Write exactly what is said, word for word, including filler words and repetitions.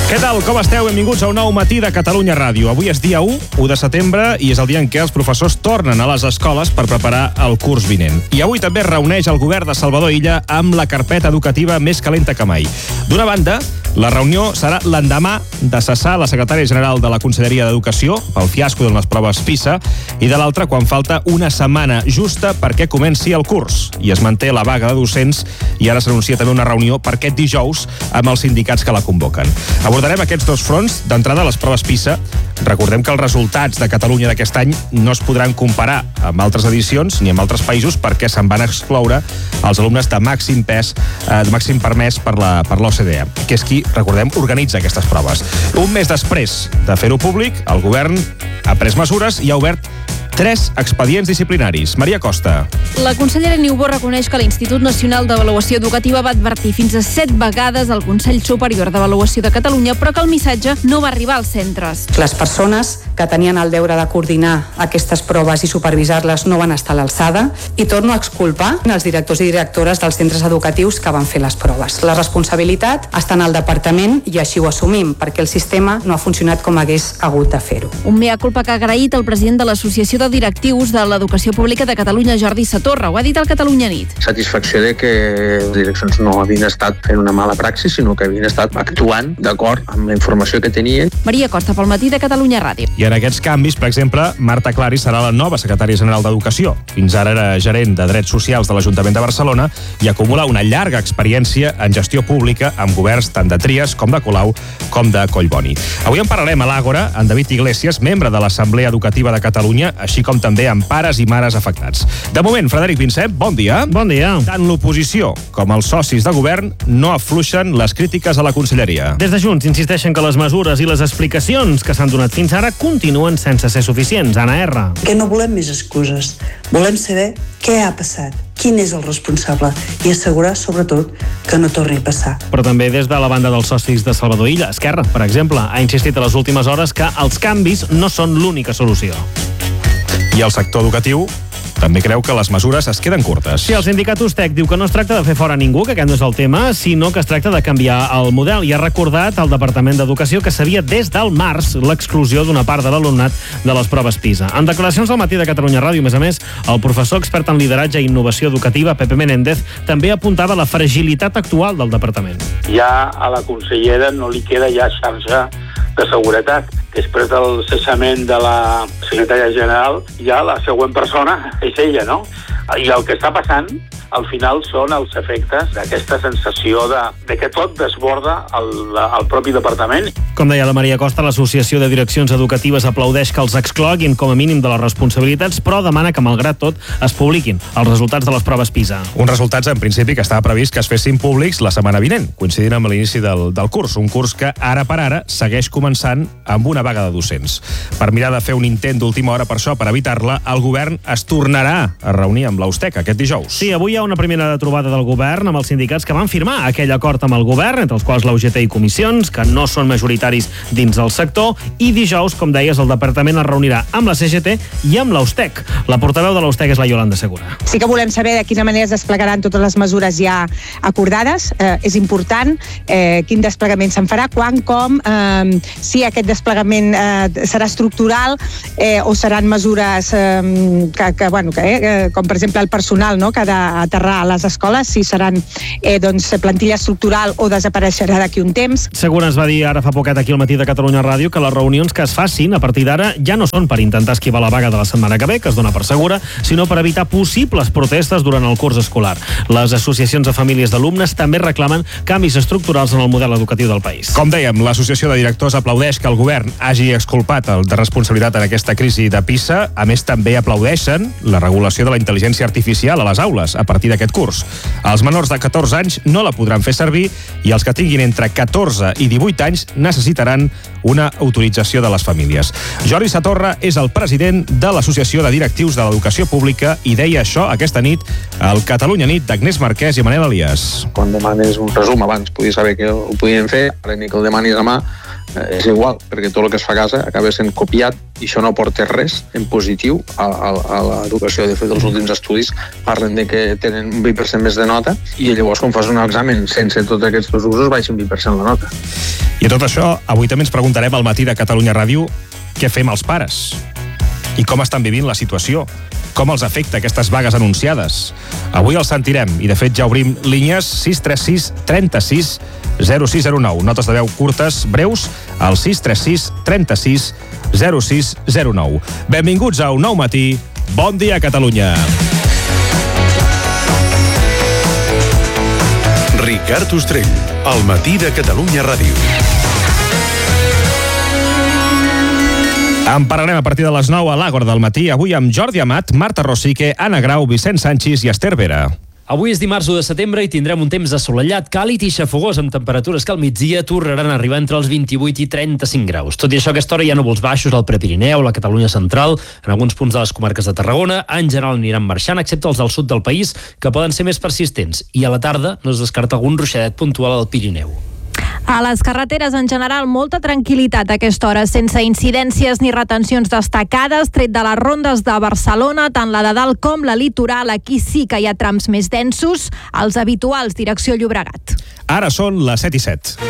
Què tal? Com esteu? Benvinguts a un nou matí de Catalunya Ràdio. Avui és dia u, u de setembre, i és el dia en què els professors tornen a les escoles per preparar el curs vinent. I avui també es reuneix el govern de Salvador Illa amb la carpeta educativa més calenta que mai. D'una banda, la reunió serà l'endemà de cessar la secretària general de la Conselleria d'Educació pel fiasco de les proves PISA, i de l'altra quan falta una setmana justa perquè comenci el curs i es manté la vaga de docents, i ara s'anuncia també una reunió per aquest dijous amb els sindicats que la convoquen. Abordarem aquests dos fronts. D'entrada, les proves PISA. Recordem que els resultats de Catalunya d'aquest any no es podran comparar amb altres edicions ni amb altres països perquè se'n van excloure els alumnes de màxim pes, eh, de màxim permès per la, per l'O C D E, que és qui, recordem, organitza aquestes proves. Un mes després de fer-ho públic, el govern ha pres mesures i ha obert tres expedients disciplinaris. Maria Costa. La consellera Niubó reconeix que l'Institut Nacional d'Avaluació Educativa va advertir fins a set vegades al Consell Superior d'Avaluació de Catalunya, però que el missatge no va arribar als centres. Les persones que tenien el deure de coordinar aquestes proves i supervisar-les no van estar a l'alçada, i torno a exculpar els directors i directores dels centres educatius que van fer les proves. La responsabilitat està en el departament i així ho assumim, perquè el sistema no ha funcionat com hagués hagut de fer-ho. Un mea culpa que ha agraït el president de l'Associació de Directius de l'Educació Pública de Catalunya, Jordi Satorra. Ho ha dit al Catalunya Nit. Satisfacció de que les direccions no havien estat fent una mala praxi, sinó que havien estat actuant d'acord amb la informació que tenien. Maria Costa, pel matí de Catalunya Ràdio. I en aquests canvis, per exemple, Marta Clari serà la nova secretària general d'Educació. Fins ara era gerent de Drets Socials de l'Ajuntament de Barcelona i acumula una llarga experiència en gestió pública amb governs tant de Trias com de Colau com de Collboni. Avui en parlarem a l'Àgora amb David Iglesias, membre de l'Assemblea Educativa de Catalunya, així com també amb pares i mares afectats. De moment, Frederic Vincent, bon dia. Bon dia. Tant l'oposició com els socis de govern no afluixen les crítiques a la conselleria. Des de Junts insisteixen que les mesures i les explicacions que s'han donat fins ara continuen sense ser suficients. Anna R. Que no volem més excuses. Volem saber què ha passat, quin és el responsable i assegurar, sobretot, que no torni a passar. Però també des de la banda dels socis de Salvador Illa, Esquerra, per exemple, ha insistit a les últimes hores que els canvis no són l'única solució. I el sector educatiu també creu que les mesures es queden curtes. Sí, el sindicat Ustec diu que no es tracta de fer fora ningú, que aquest no és el tema, sinó que es tracta de canviar el model, i ha recordat al Departament d'Educació que sabia des del març l'exclusió d'una part de l'alumnat de les proves PISA. En declaracions al matí de Catalunya Ràdio, a més a més, el professor expert en lideratge i innovació educativa, Pepe Menéndez, també apuntava la fragilitat actual del departament. Ja a la consellera no li queda ja xarxa de seguretat. Després del cessament de la secretària general, ja la següent persona és ella, no? I el que està passant, al final, són els efectes d'aquesta sensació de, de que tot desborda el, el propi departament. Com deia la Maria Costa, l'Associació de Direccions Educatives aplaudeix que els excloguin com a mínim de les responsabilitats, però demana que, malgrat tot, es publiquin els resultats de les proves PISA. Uns resultats, en principi, que estava previst que es fessin públics la setmana vinent, coincidint amb l'inici del, del curs. Un curs que, ara per ara, segueix començant amb una vaga de docents. Per mirar de fer un intent d'última hora per això, per evitar-la, el govern es tornarà a reunir amb l'Ustec aquest dijous. Sí, avui hi ha una primera trobada del govern amb els sindicats que van firmar aquell acord amb el govern, entre els quals la U G T i comissions, que no són majoritaris dins del sector, i dijous, com deies, el departament es reunirà amb la C G T i amb l'Ustec. La portaveu de l'Ustec és la Yolanda Segura. Sí que volem saber de quina manera es desplegaran totes les mesures ja acordades. Eh, és important eh, quin desplegament se'n farà, quan, com, eh, si aquest desplegament eh, serà estructural eh, o seran mesures eh, que, que, bueno, que, eh, com per exemple el personal, no?, que ha d'aterrar a les escoles, si seran eh, doncs, plantilla estructural o desapareixerà d'aquí un temps. Segura ens va dir ara fa poquet aquí al matí de Catalunya Ràdio que les reunions que es facin a partir d'ara ja no són per intentar esquivar la vaga de la setmana que ve, que es dona per segura, sinó per evitar possibles protestes durant el curs escolar. Les associacions de famílies d'alumnes també reclamen canvis estructurals en el model educatiu del país. Com dèiem, l'Associació de Directors aplaudeix que el govern hagi exculpat el de responsabilitat en aquesta crisi de PISA. A més, també aplaudeixen la regulació de la intel·ligència artificial a les aules a partir d'aquest curs. Els menors de catorze anys no la podran fer servir i els que tinguin entre catorze i divuit anys necessitaran una autorització de les famílies. Jordi Satorra és el president de l'Associació de Directius de l'Educació Pública i deia això aquesta nit al Catalunya Nit d'Agnès Marquès i Manel Elias. Quan demanes un resum abans podies saber que ho podien fer, ara ni que el demanis a mà eh, és igual, perquè tot el que es fa a casa acaba sent copiat i això no aporta res en positiu a, a, a l'educació. De fet, els últims estudis parlen de que tenen un vint per cent més de nota i llavors quan fas un examen sense tots aquests dos usos baixa un vint per cent la nota. I I a tot això, avui també ens preguntarem al matí de Catalunya Ràdio què fem els pares i com estan vivint la situació, com els afecta aquestes vagues anunciades. Avui els sentirem i, de fet, ja obrim línies sis tres sis trenta-sis zero sis zero nou. Notes de veu curtes, breus, al sis tres sis trenta-sis zero sis zero nou. Benvinguts a Un Nou Matí. Bon dia, Catalunya. Ricard Ostrell, al matí de Catalunya Ràdio. En parlarem a partir de les nou a l'Àgora del matí, avui amb Jordi Amat, Marta Rosique, Anna Grau, Vicent Sanchis i Esther Vera. Avui és dimarts u de setembre i tindrem un temps assolellat, càlid i xafogós, amb temperatures que al migdia tornaran a arribar entre els vint-i-vuit i trenta-cinc graus. Tot i això, a aquesta hora hi ha núvols baixos al Prepirineu, la Catalunya central, en alguns punts de les comarques de Tarragona. En general aniran marxant, excepte els del sud del país, que poden ser més persistents. I a la tarda no es descarta algun ruixadet puntual al Pirineu. A les carreteres, en general, molta tranquil·litat a aquesta hora, sense incidències ni retencions destacades, tret de les rondes de Barcelona, tant la de dalt com la litoral. Aquí sí que hi ha trams més densos, els habituals direcció Llobregat. Ara són les set i set.